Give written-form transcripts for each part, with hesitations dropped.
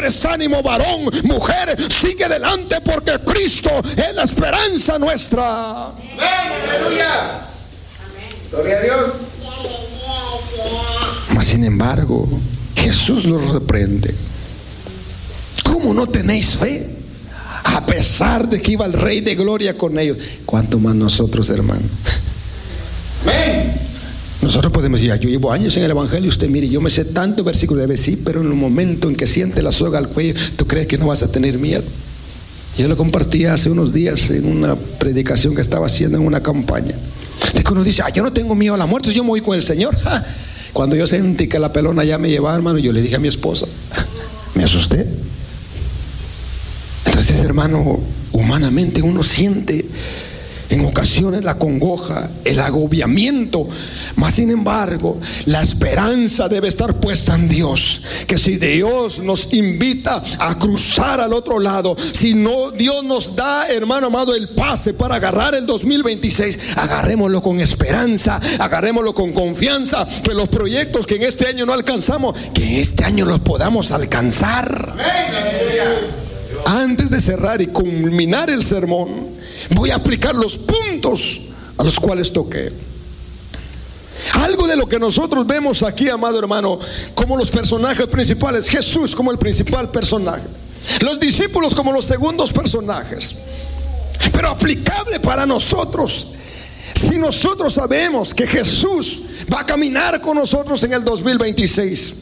cobres ánimo, varón, mujer, sigue adelante, porque Cristo es la esperanza nuestra. Amén, aleluya. Gloria a Dios. Mas sin embargo, Jesús los reprende. ¿Cómo no tenéis fe? A pesar de que iba el Rey de Gloria con ellos, ¿cuánto más nosotros, hermano? Amén. Nosotros podemos decir, yo llevo años en el Evangelio, usted mire, yo me sé tanto versículo, debe sí, pero en el momento en que siente la soga al cuello, ¿tú crees que no vas a tener miedo? Yo lo compartí hace unos días en una predicación que estaba haciendo en una campaña, de que uno dice, yo no tengo miedo a la muerte, yo me voy con el Señor. Cuando yo sentí que la pelona ya me llevaba, hermano, yo le dije a mi esposa, me asusté. Entonces, hermano, humanamente uno siente en ocasiones la congoja, el agobiamiento, mas sin embargo la esperanza debe estar puesta en Dios, que si Dios nos invita a cruzar al otro lado, si no Dios nos da, hermano amado, el pase para agarrar el 2026, agarrémoslo con esperanza, agarrémoslo con confianza, que los proyectos que en este año no alcanzamos, que en este año los podamos alcanzar. Antes de cerrar y culminar el sermón, voy a aplicar los puntos a los cuales toqué. Algo de lo que nosotros vemos aquí, amado hermano, como los personajes principales, Jesús como el principal personaje, los discípulos como los segundos personajes, pero aplicable para nosotros. Si nosotros sabemos que Jesús va a caminar con nosotros en el 2026,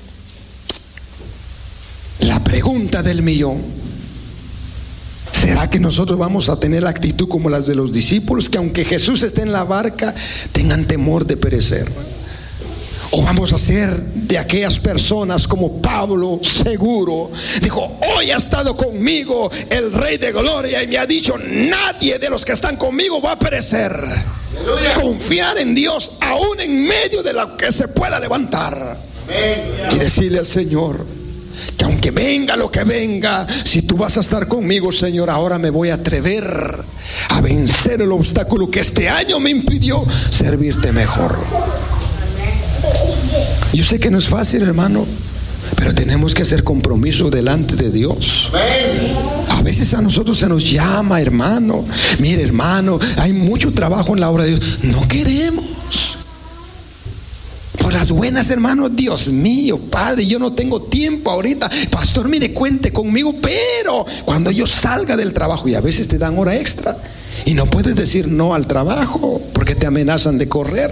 la pregunta del millón: ¿será que nosotros vamos a tener la actitud como las de los discípulos, que aunque Jesús esté en la barca, tengan temor de perecer? ¿O vamos a ser de aquellas personas como Pablo, seguro, dijo, hoy ha estado conmigo el Rey de Gloria y me ha dicho, nadie de los que están conmigo va a perecer? ¡Aleluya! Confiar en Dios aún en medio de lo que se pueda levantar. ¡Amén! Y decirle al Señor que aunque venga lo que venga, si tú vas a estar conmigo, Señor, ahora me voy a atrever a vencer el obstáculo que este año me impidió servirte mejor. Yo sé que no es fácil, hermano, pero tenemos que hacer compromiso delante de Dios. A veces a nosotros se nos llama, hermano, mire, hermano, hay mucho trabajo en la obra de Dios. No queremos. Por las buenas, hermanos, Dios mío, Padre, yo no tengo tiempo ahorita. Pastor, mire, cuente conmigo, pero cuando yo salga del trabajo, y a veces te dan hora extra, y no puedes decir no al trabajo, porque te amenazan de correr.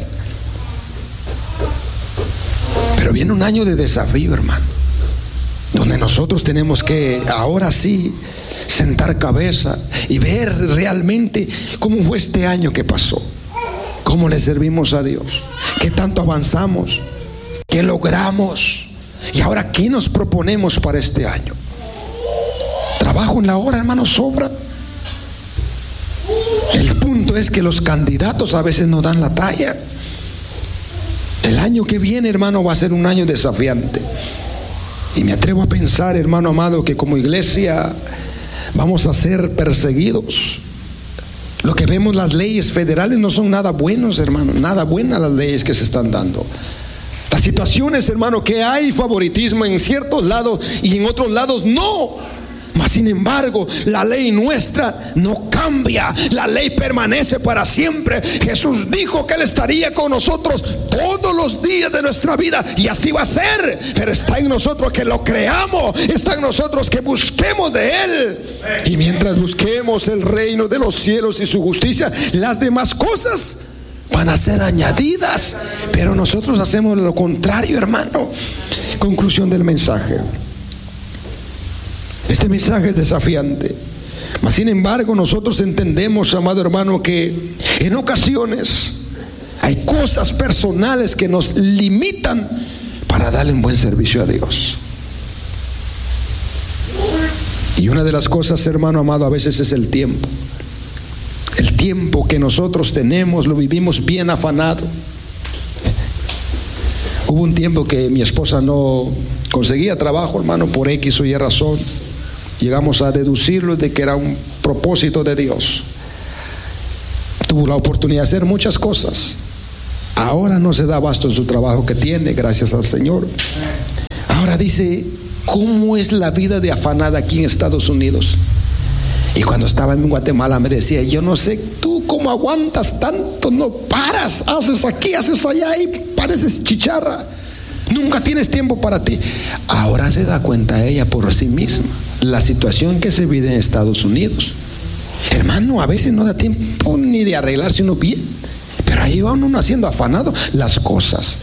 Pero viene un año de desafío, hermano, donde nosotros tenemos que, ahora sí, sentar cabeza y ver realmente cómo fue este año que pasó. ¿Cómo le servimos a Dios? ¿Qué tanto avanzamos? ¿Qué logramos? Y ahora, ¿qué nos proponemos para este año? Trabajo en la obra, hermano, sobra. El punto es que los candidatos a veces no dan la talla. El año que viene, hermano, va a ser un año desafiante. Y me atrevo a pensar, hermano amado, que como iglesia vamos a ser perseguidos. Lo que vemos, las leyes federales no son nada buenos, hermano, nada buenas las leyes que se están dando. Las situaciones, hermano, que hay favoritismo en ciertos lados y en otros lados no. Mas sin embargo, la ley nuestra no cambia, la ley permanece para siempre. Jesús dijo que Él estaría con nosotros todos los días de nuestra vida, y así va a ser. Pero está en nosotros que lo creamos, está en nosotros que busquemos de Él. Y mientras busquemos el reino de los cielos y su justicia, las demás cosas van a ser añadidas. Pero nosotros hacemos lo contrario, hermano. Conclusión del mensaje. Este mensaje es desafiante, mas sin embargo nosotros entendemos, amado hermano, que en ocasiones hay cosas personales que nos limitan para darle un buen servicio a Dios. Y una de las cosas, hermano amado, a veces es el tiempo. El tiempo que nosotros tenemos lo vivimos bien afanado. Hubo un tiempo que mi esposa no conseguía trabajo, hermano, por X o Y razón. Llegamos a deducirlo de que era un propósito de Dios. Tuvo la oportunidad de hacer muchas cosas. Ahora no se da abasto en su trabajo que tiene, gracias al Señor. Ahora dice, cómo es la vida de afanada aquí en Estados Unidos. Y cuando estaba en Guatemala me decía, yo no sé tú cómo aguantas tanto, no paras, haces aquí, haces allá y pareces chicharra. Nunca tienes tiempo para ti. Ahora se da cuenta ella por sí misma la situación que se vive en Estados Unidos. Hermano, a veces no da tiempo ni de arreglarse uno bien, pero ahí va uno haciendo afanado las cosas.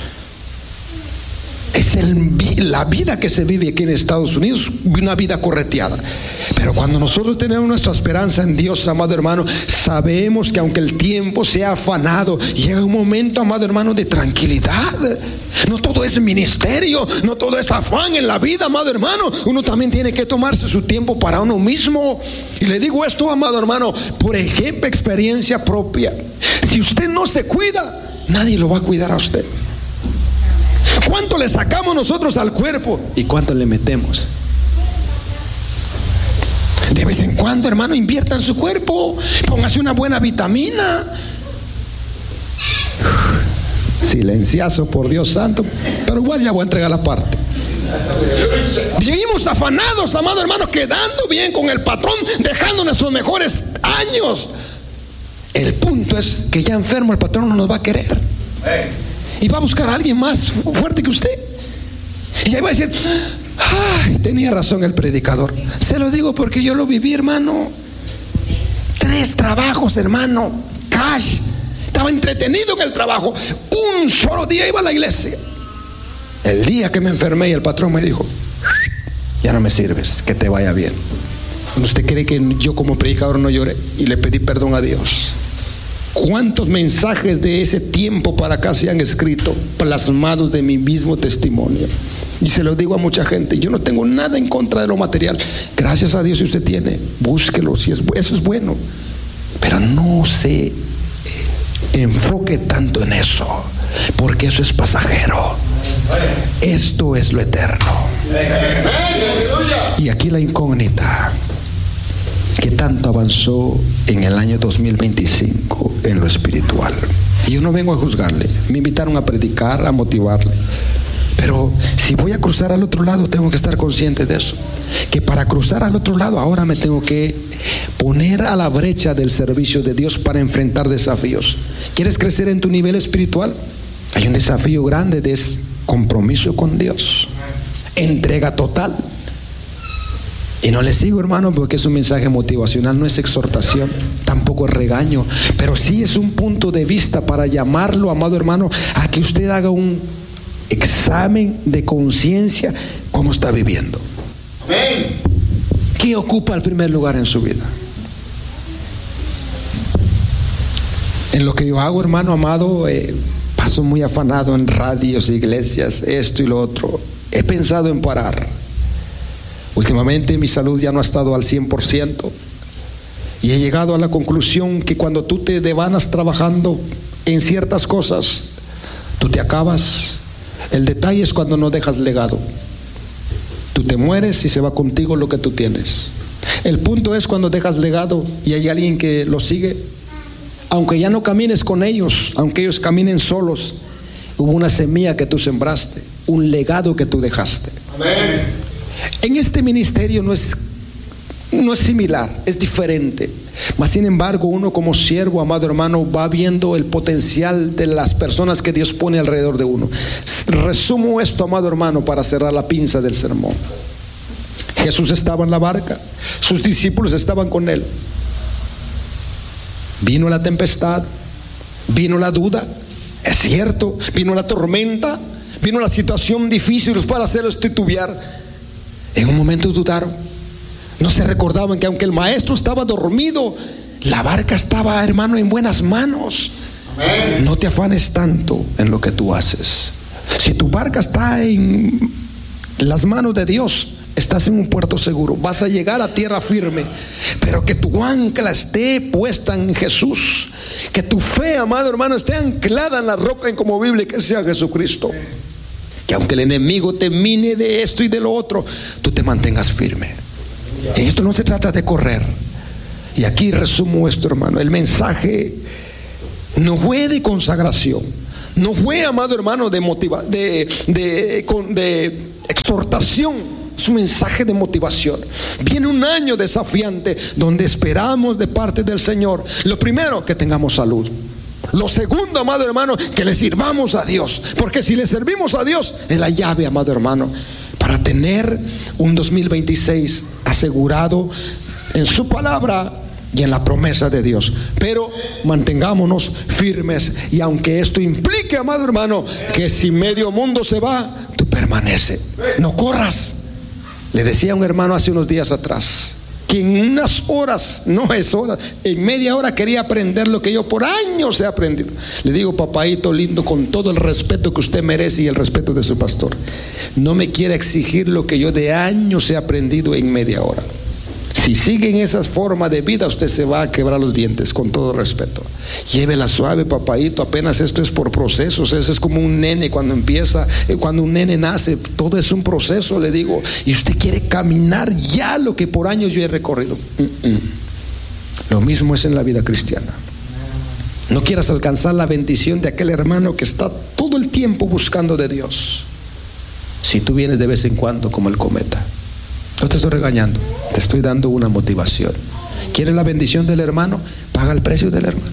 Es la vida que se vive aquí en Estados Unidos, una vida correteada. Pero cuando nosotros tenemos nuestra esperanza en Dios, amado hermano, sabemos que aunque el tiempo sea afanado, llega un momento, amado hermano, de tranquilidad. No todo es ministerio, no todo es afán en la vida, amado hermano. Uno también tiene que tomarse su tiempo para uno mismo. Y le digo esto, amado hermano, por ejemplo, experiencia propia. Si usted no se cuida, nadie lo va a cuidar a usted. ¿Cuánto le sacamos nosotros al cuerpo y cuánto le metemos? De vez en cuando, hermano, invierta en su cuerpo, póngase una buena vitamina. Silenciazo, por Dios santo, pero igual ya voy a entregar la parte. Vivimos afanados, amado hermano, quedando bien con el patrón, dejando nuestros mejores años. El punto es que ya enfermo el patrón no nos va a querer y va a buscar a alguien más fuerte que usted. Y ahí va a decir, ay, tenía razón el predicador. Se lo digo porque yo lo viví, hermano. 3 trabajos, hermano, cash. Estaba entretenido en el trabajo. Un solo día iba a la iglesia. El día que me enfermé y el patrón me dijo, ya no me sirves, que te vaya bien. ¿Usted cree que yo como predicador no lloré? Y le pedí perdón a Dios. ¿Cuántos mensajes de ese tiempo para acá se han escrito, plasmados de mi mismo testimonio? Y se lo digo a mucha gente, yo no tengo nada en contra de lo material. Gracias a Dios, si usted tiene, búsquelo, si eso es bueno. Pero no se enfoque tanto en eso, porque eso es pasajero. Esto es lo eterno. Y aquí la incógnita: ¿qué tanto avanzó en el año 2025 en lo espiritual? Y yo no vengo a juzgarle, me invitaron a predicar, a motivarle. Pero si voy a cruzar al otro lado, tengo que estar consciente de eso, que para cruzar al otro lado ahora me tengo que poner a la brecha del servicio de Dios para enfrentar desafíos. ¿Quieres crecer en tu nivel espiritual? Hay un desafío grande de compromiso con Dios, entrega total. Y no le sigo, hermano, porque es un mensaje motivacional, no es exhortación, tampoco es regaño, pero sí es un punto de vista para llamarlo, amado hermano, a que usted haga un examen de conciencia, cómo está viviendo. Amén. ¿Qué ocupa el primer lugar en su vida? En lo que yo hago, hermano amado, paso muy afanado en radios, iglesias, esto y lo otro. He pensado en parar. Últimamente mi salud ya no ha estado al 100%. Y he llegado a la conclusión que cuando tú te devanas trabajando en ciertas cosas, tú te acabas. El detalle es cuando no dejas legado. Tú te mueres y se va contigo lo que tú tienes. El punto es cuando dejas legado y hay alguien que lo sigue. Aunque ya no camines con ellos, aunque ellos caminen solos, hubo una semilla que tú sembraste, un legado que tú dejaste. Amén. En este ministerio no es similar, es diferente. Mas sin embargo, uno como siervo, amado hermano, va viendo el potencial de las personas que Dios pone alrededor de uno. Resumo esto, amado hermano, para cerrar la pinza del sermón. Jesús estaba en la barca, sus discípulos estaban con él. Vino la tempestad, vino la duda, es cierto, vino la tormenta, vino la situación difícil para hacerlos titubear. En un momento dudaron. No se recordaban que aunque el maestro estaba dormido, la barca estaba, hermano, en buenas manos. Amén. No te afanes tanto en lo que tú haces. Si tu barca está en las manos de Dios, estás en un puerto seguro, vas a llegar a tierra firme. Pero que tu ancla esté puesta en Jesús, que tu fe, amado hermano, esté anclada en la roca inconmovible que sea Jesucristo. Que aunque el enemigo te mine de esto y de lo otro, tú te mantengas firme. En esto no se trata de correr. Y aquí resumo esto, hermano. El mensaje no fue de consagración, no fue, amado hermano, de exhortación es un mensaje de motivación. Viene un año desafiante donde esperamos de parte del Señor, lo primero, que tengamos salud. Lo segundo, amado hermano, que le sirvamos a Dios. Porque si le servimos a Dios, es la llave, amado hermano, para tener un 2026 asegurado en su palabra y en la promesa de Dios. Pero mantengámonos firmes. Y aunque esto implique, amado hermano, que si medio mundo se va, tú permanece. No corras. Le decía a un hermano hace unos días atrás que en unas horas, no es horas, en media hora quería aprender lo que yo por años he aprendido. Le digo, papaito lindo, con todo el respeto que usted merece y el respeto de su pastor, no me quiera exigir lo que yo de años he aprendido en media hora. Si sigue en esas formas de vida, usted se va a quebrar los dientes, con todo respeto. Llévela suave, papaito, apenas esto es por procesos. Eso es como un nene cuando empieza, cuando un nene nace, todo es un proceso, le digo. Y usted quiere caminar ya lo que por años yo he recorrido. Lo mismo es en la vida cristiana. No quieras alcanzar la bendición de aquel hermano que está todo el tiempo buscando de Dios, si tú vienes de vez en cuando como el cometa. No te estoy regañando, te estoy dando una motivación. ¿Quieres la bendición del hermano? Paga el precio del hermano.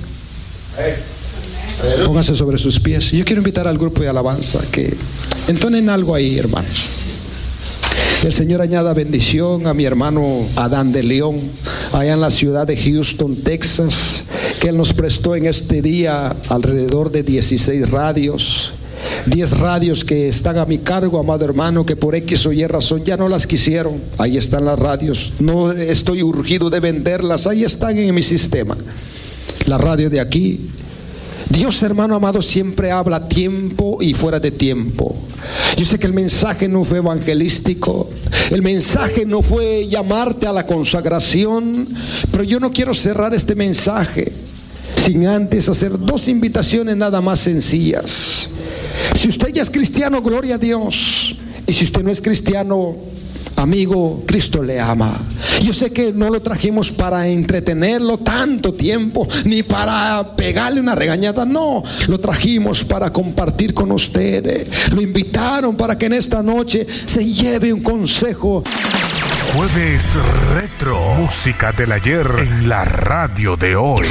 Póngase sobre sus pies. Yo quiero invitar al grupo de alabanza que entonen algo ahí, hermanos. El Señor añada bendición a mi hermano Adán de León, allá en la ciudad de Houston, Texas, que Él nos prestó en este día alrededor de 16 radios. 10 radios que están a mi cargo, amado hermano, que por X o Y razón ya no las quisieron. Ahí están las radios. No estoy urgido de venderlas. Ahí están en mi sistema. La radio de aquí. Dios, hermano amado, siempre habla a tiempo y fuera de tiempo. Yo sé que el mensaje no fue evangelístico, el mensaje no fue llamarte a la consagración, pero yo no quiero cerrar este mensaje sin antes hacer 2 invitaciones nada más sencillas. Si usted ya es cristiano, gloria a Dios. Y si usted no es cristiano, amigo, Cristo le ama. Yo sé que no lo trajimos para entretenerlo tanto tiempo, ni para pegarle una regañada. No, lo trajimos para compartir con usted. Lo invitaron para que en esta noche se lleve un consejo. Jueves Retro, música del ayer en la radio de hoy.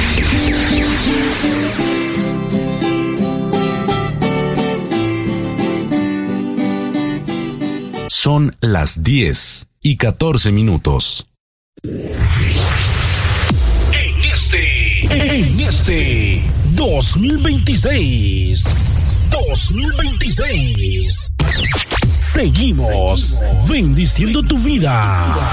Son las 10:14. En este 2026, seguimos bendiciendo tu vida.